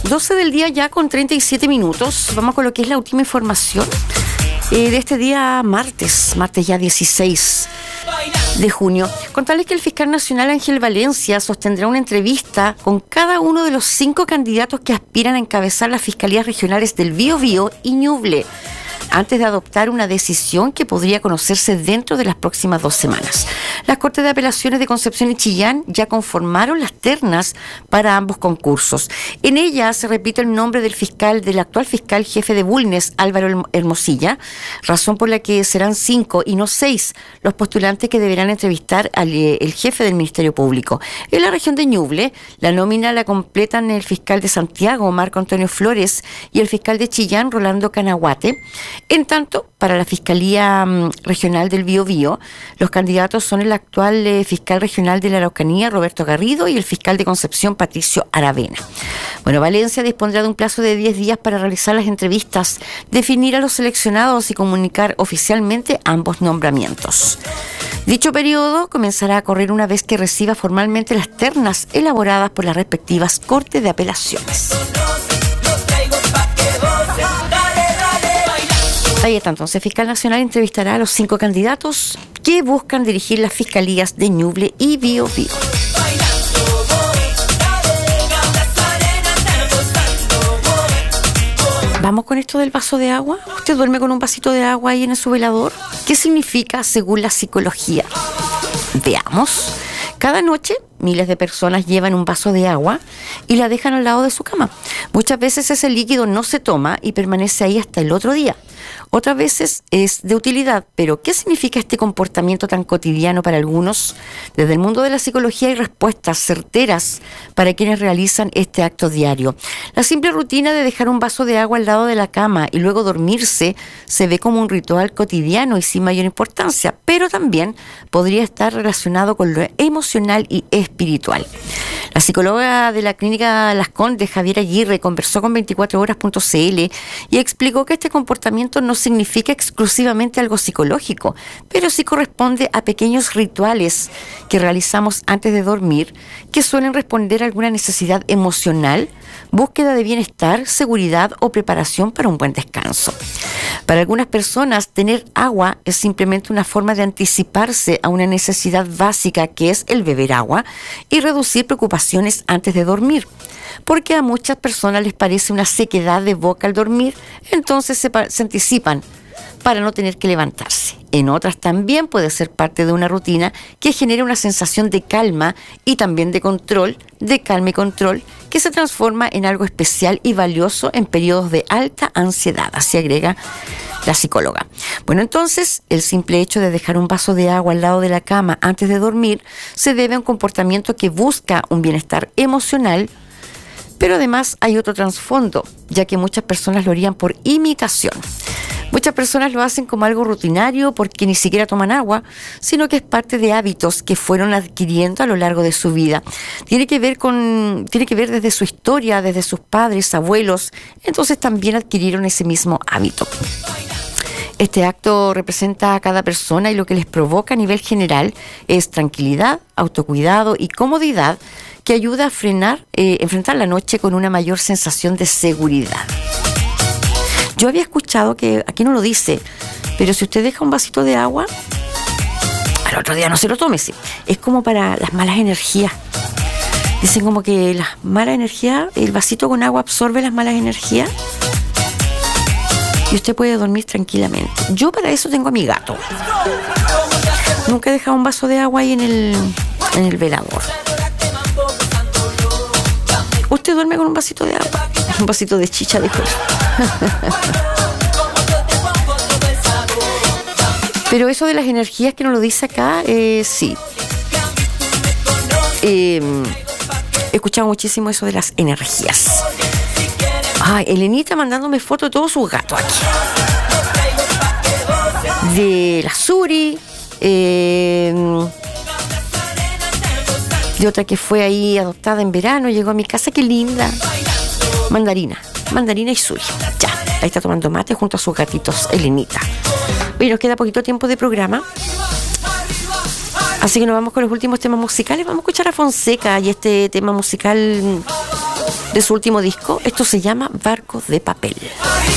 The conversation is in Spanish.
12 del día ya con 37 minutos. Vamos con lo que es la última información de este día martes ya 16 de junio. Contarles que el fiscal nacional Ángel Valencia sostendrá una entrevista con cada uno de los 5 candidatos que aspiran a encabezar las fiscalías regionales del Biobío y Ñuble, antes de adoptar una decisión que podría conocerse dentro de las próximas 2 semanas. Las Cortes de Apelaciones de Concepción y Chillán ya conformaron las ternas para ambos concursos. En ellas se repite el nombre del actual fiscal jefe de Bulnes, Álvaro Hermosilla, razón por la que serán 5 y no 6 los postulantes que deberán entrevistar al el jefe del Ministerio Público. En la región de Ñuble, la nómina la completan el fiscal de Santiago, Marco Antonio Flores, y el fiscal de Chillán, Rolando Canaguate. En tanto, para la Fiscalía Regional del Biobío, los candidatos son el actual fiscal regional de la Araucanía, Roberto Garrido, y el fiscal de Concepción, Patricio Aravena. Bueno, Valencia dispondrá de un plazo de 10 días para realizar las entrevistas, definir a los seleccionados y comunicar oficialmente ambos nombramientos. Dicho periodo comenzará a correr una vez que reciba formalmente las ternas elaboradas por las respectivas Cortes de Apelaciones. Ahí está, entonces, el fiscal nacional entrevistará a los 5 candidatos que buscan dirigir las fiscalías de Ñuble y Biobío. Vamos con esto del vaso de agua. ¿Usted duerme con un vasito de agua ahí en su velador? ¿Qué significa según la psicología? Veamos. Cada noche, miles de personas llevan un vaso de agua y la dejan al lado de su cama. Muchas veces ese líquido no se toma y permanece ahí hasta el otro día. Otras veces es de utilidad, pero ¿qué significa este comportamiento tan cotidiano para algunos? Desde el mundo de la psicología hay respuestas certeras para quienes realizan este acto diario. La simple rutina de dejar un vaso de agua al lado de la cama y luego dormirse se ve como un ritual cotidiano y sin mayor importancia, pero también podría estar relacionado con lo emocional y espiritual. La psicóloga de la clínica Las Condes, Javiera Aguirre, conversó con 24horas.cl y explicó que este comportamiento no significa exclusivamente algo psicológico, pero sí corresponde a pequeños rituales que realizamos antes de dormir, que suelen responder a alguna necesidad emocional, búsqueda de bienestar, seguridad o preparación para un buen descanso. Para algunas personas, tener agua es simplemente una forma de anticiparse a una necesidad básica que es el beber agua y reducir preocupaciones antes de dormir. Porque a muchas personas les parece una sequedad de boca al dormir, entonces se anticipan para no tener que levantarse. En otras también puede ser parte de una rutina que genera una sensación de calma y también de control, de calma y control, que se transforma en algo especial y valioso en periodos de alta ansiedad, así agrega la psicóloga. Bueno, entonces, el simple hecho de dejar un vaso de agua al lado de la cama antes de dormir se debe a un comportamiento que busca un bienestar emocional, pero además hay otro trasfondo, ya que muchas personas lo harían por imitación. Muchas personas lo hacen como algo rutinario porque ni siquiera toman agua, sino que es parte de hábitos que fueron adquiriendo a lo largo de su vida. Tiene que ver desde su historia, desde sus padres, abuelos, entonces también adquirieron ese mismo hábito. Este acto representa a cada persona y lo que les provoca a nivel general es tranquilidad, autocuidado y comodidad que ayuda a enfrentar la noche con una mayor sensación de seguridad. Yo había escuchado que, aquí no lo dice, pero si usted deja un vasito de agua, al otro día no se lo tome, sí. Es como para las malas energías. Dicen como que las malas energías, el vasito con agua absorbe las malas energías y usted puede dormir tranquilamente. Yo para eso tengo a mi gato. Nunca he dejado un vaso de agua ahí en el velador. ¿Usted duerme con un vasito de agua? Un vasito de chicha de color. Pero eso de las energías que nos lo dice acá, sí. He escuchado muchísimo eso de las energías. Ay, Elenita mandándome fotos de todos sus gatos aquí. De la Suri, de otra que fue ahí adoptada en verano, llegó a mi casa, qué linda. Mandarina y Suri. Ya, ahí está tomando mate junto a sus gatitos, Elenita. Oye, nos queda poquito tiempo de programa, así que nos vamos con los últimos temas musicales. Vamos a escuchar a Fonseca y este tema musical de su último disco. Esto se llama Barcos de Papel.